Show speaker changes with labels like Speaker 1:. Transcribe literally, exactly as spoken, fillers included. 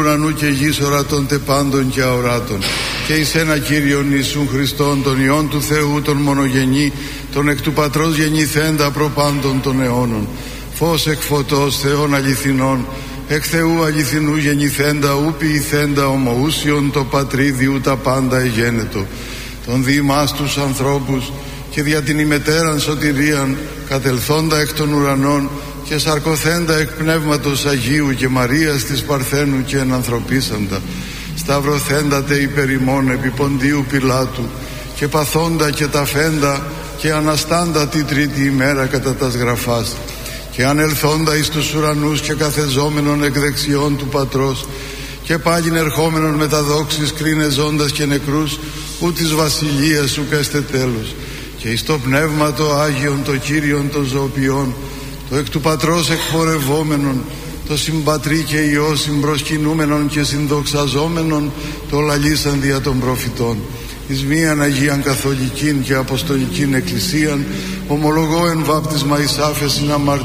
Speaker 1: ουρανού και γης ορατών τε πάντων και αοράτων, και εις ένα Κύριον Ιησούν Χριστόν, τον Υιόν του Θεού, τον μονογενή, τον εκ του Πατρός γεννηθέντα προπάντων των αιώνων, φως εκ φωτός, Θεών αληθινών, εκ Θεού αληθινού γεννηθέντα, ου ποιηθέντα ομοούσιον το πατρίδιου τα πάντα εγένετο, τον δι' ημάς τους ανθρώπους και δια την ημετέραν σωτηρίαν κατελθόντα εκ των ουρανών και σαρκωθέντα εκ Πνεύματος Αγίου και Μαρίας της Παρθένου και ενανθρωπίσαντα, σταυρωθέντα τε υπερ ημών επί Ποντίου Πιλάτου και παθόντα και ταφέντα και αναστάντα τη τρίτη ημέρα κατά τας γραφάς, και ανελθόντα εις τους ουρανούς και καθεζόμενον εκ δεξιών του Πατρός, και πάλιν ερχόμενον με τα δόξης κρίνε ζώντας και νεκρούς, ου της βασιλείας ουκ έστε τέλος, και εις το Πνεύμα το Άγιον το Κύριον των ζωοποιών, το εκ του Πατρός εκπορευόμενον, το συμπατρί και Υιό συμπροσκυνούμενον και συνδοξαζόμενον, το λαλήσαν δια των προφητών, εις μίαν Αγίαν Καθολικήν και Αποστολικήν Εκκλησίαν, ομολογώ εν βάπτισμα εις άφεσιν αμαρτίων